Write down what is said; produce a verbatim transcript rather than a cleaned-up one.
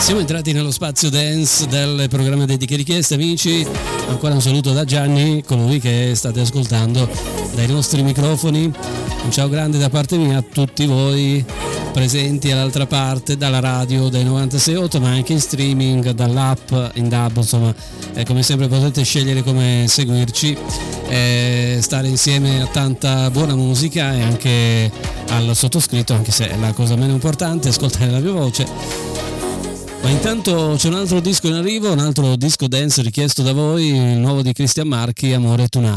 Siamo entrati nello spazio dance del programma dei Diche Richieste, amici. Ancora un saluto da Gianni, colui che state ascoltando dai nostri microfoni. Un ciao grande da parte mia a tutti voi presenti all'altra parte, dalla radio dai novantasei virgola otto, ma anche in streaming, dall'app, in D A B, insomma, eh, come sempre potete scegliere come seguirci, eh, stare insieme a tanta buona musica e anche al sottoscritto, anche se è la cosa meno importante, ascoltare la mia voce. Ma intanto c'è un altro disco in arrivo, un altro disco dance richiesto da voi, il nuovo di Christian Marchi, Amore Tonight.